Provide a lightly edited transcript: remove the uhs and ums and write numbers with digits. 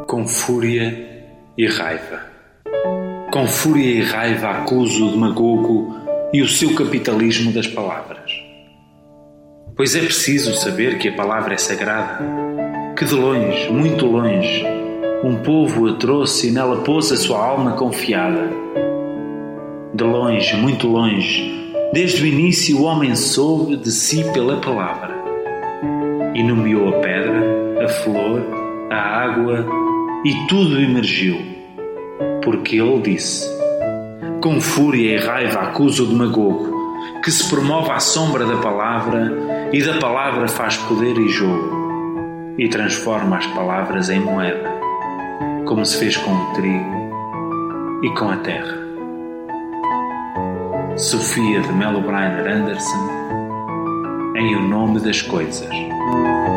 com fúria e raiva. Com fúria e raiva acuso o demagogo e o seu capitalismo das palavras. Pois é preciso saber que a palavra é sagrada, que de longe, muito longe, um povo a trouxe e nela pôs a sua alma confiada. De longe, muito longe, desde o início o homem soube de si pela palavra e nomeou a pedra, a flor, a água e tudo emergiu, porque ele disse: com fúria e raiva acusa o demagogo que se promove à sombra da palavra e da palavra faz poder e jogo e transforma as palavras em moeda, como se fez com o trigo e com a terra. Sofia de Mello Briner Anderson, em O Nome das Coisas.